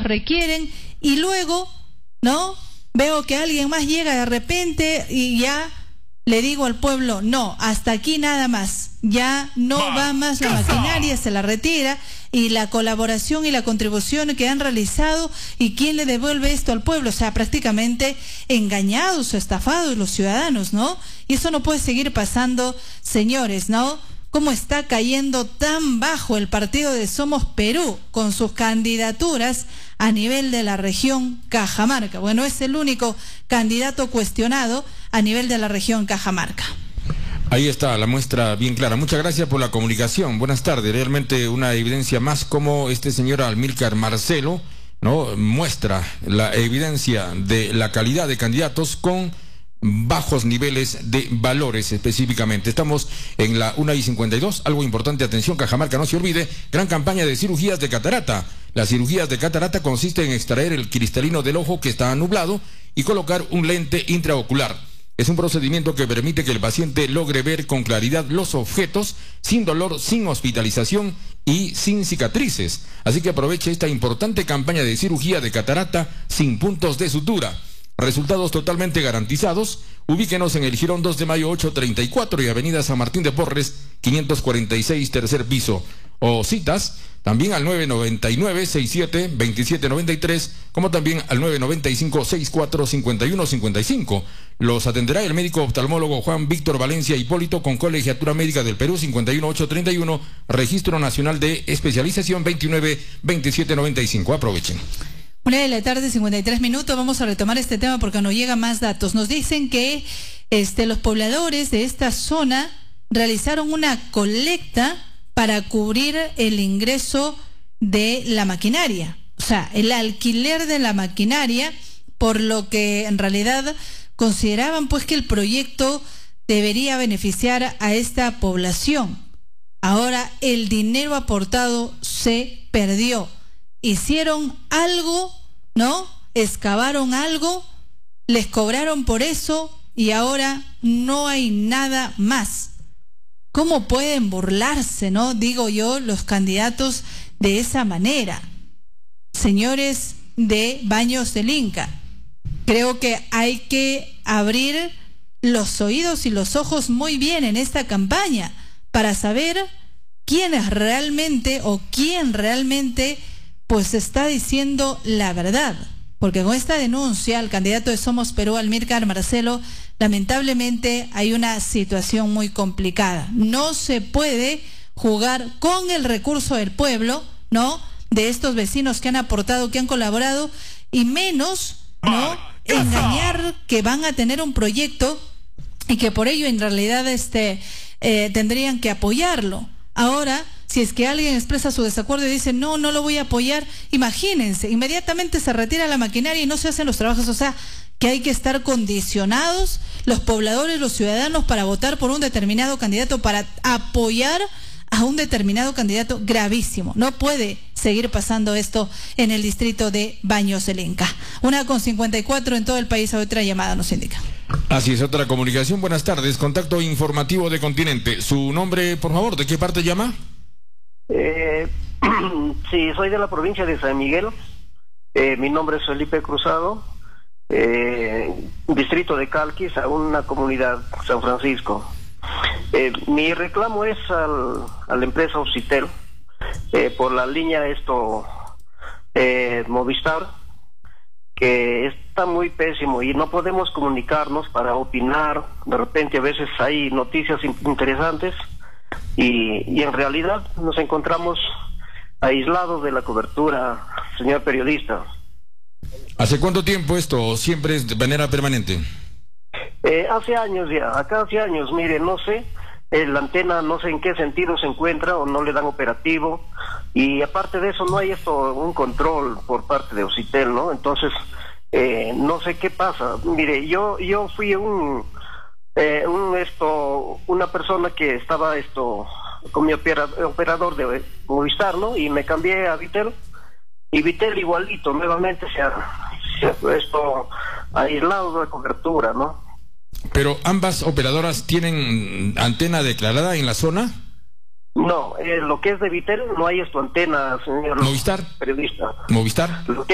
requieren y luego, ¿no? Veo que alguien más llega de repente y ya le digo al pueblo, no, hasta aquí nada más, ya no va más la maquinaria, se la retira, y la colaboración y la contribución que han realizado, ¿y quién le devuelve esto al pueblo? O sea, prácticamente engañados o estafados los ciudadanos, ¿no? Y eso no puede seguir pasando, señores, ¿no? ¿Cómo está cayendo tan bajo el partido de Somos Perú con sus candidaturas a nivel de la región Cajamarca? Bueno, es el único candidato cuestionado a nivel de la región Cajamarca. Ahí está la muestra bien clara. Muchas gracias por la comunicación. Buenas tardes. Realmente una evidencia más como este señor Amílcar Marcelo, ¿no?, muestra la evidencia de la calidad de candidatos con bajos niveles de valores específicamente. Estamos en la 1:52. Algo importante, atención, Cajamarca, no se olvide, gran campaña de cirugías de catarata. Las cirugías de catarata consisten en extraer el cristalino del ojo que está nublado y colocar un lente intraocular. Es un procedimiento que permite que el paciente logre ver con claridad los objetos sin dolor, sin hospitalización y sin cicatrices. Así que aproveche esta importante campaña de cirugía de catarata sin puntos de sutura. Resultados totalmente garantizados. Ubíquenos en el Jirón 2 de Mayo 834 y Avenida San Martín de Porres 546, tercer piso. O citas también al 999-67-2793, como también al 995-64-5155. Los atenderá el médico oftalmólogo Juan Víctor Valencia Hipólito, con Colegiatura Médica del Perú 51831, Registro Nacional de Especialización 292795. Aprovechen. 1:53 PM. Vamos a retomar este tema porque nos llegan más datos. Nos dicen que los pobladores de esta zona realizaron una colecta para cubrir el ingreso de la maquinaria, o sea, el alquiler de la maquinaria, por lo que en realidad consideraban pues que el proyecto debería beneficiar a esta población. Ahora el dinero aportado se perdió. Hicieron algo, ¿no? Excavaron algo, les cobraron por eso y ahora no hay nada más. ¿Cómo pueden burlarse, no? Digo yo, los candidatos de esa manera. Señores de Baños del Inca, creo que hay que abrir los oídos y los ojos muy bien en esta campaña para saber quién es realmente o quién realmente pues está diciendo la verdad. Porque con esta denuncia, el candidato de Somos Perú, Amílcar Marcelo, lamentablemente hay una situación muy complicada. No se puede jugar con el recurso del pueblo, ¿no?, de estos vecinos que han aportado, que han colaborado, y menos, ¿no?, engañar que van a tener un proyecto y que por ello en realidad tendrían que apoyarlo. Ahora, si es que alguien expresa su desacuerdo y dice no lo voy a apoyar, imagínense, inmediatamente se retira la maquinaria y no se hacen los trabajos. O sea, que hay que estar condicionados los pobladores, los ciudadanos, para votar por un determinado candidato, para apoyar a un determinado candidato. Gravísimo. No puede seguir pasando esto en el distrito de Baños del Inca. 1:54 en todo el país. A otra llamada nos indica. Así es, otra comunicación. Buenas tardes, contacto informativo de Continente. Su nombre, por favor, ¿de qué parte llama? Sí, soy de la provincia de San Miguel. Mi nombre es Felipe Cruzado, distrito de Calquis, a una comunidad San Francisco. Mi reclamo es a la empresa Occitel por la línea Movistar, que está muy pésimo y no podemos comunicarnos para opinar. De repente a veces hay noticias interesantes y en realidad nos encontramos aislados de la cobertura, señor periodista. ¿Hace cuánto tiempo esto? ¿Siempre es de manera permanente? Hace años ya, acá hace años, mire, no sé, la antena no sé en qué sentido se encuentra o no le dan operativo, y aparte de eso no hay un control por parte de Occitel, ¿no? Entonces, no sé qué pasa. Mire, yo fui una persona que estaba con mi operador de Movistar, ¿no? Y me cambié a Vitel, y Vitel igualito, nuevamente se ha aislado de la cobertura, ¿no? Pero ambas operadoras tienen antena declarada en la zona. No, lo que es de Vitel no hay antena, señor Movistar. periodista. Movistar.